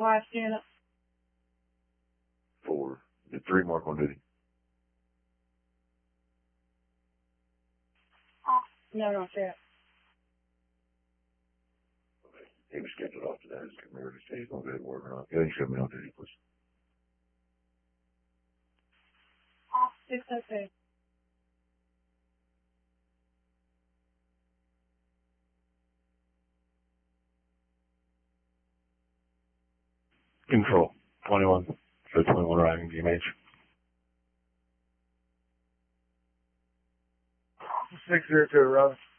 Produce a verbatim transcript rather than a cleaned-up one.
five stand up. Four. The three mark on duty. Oh, no, no, stand up. He was scheduled off today. He's going to say he's going to go to work or not. Yeah, he should be on duty, please. Oh, it's okay. Control. twenty-one. So twenty-one riding G M H. six zero two, Robin.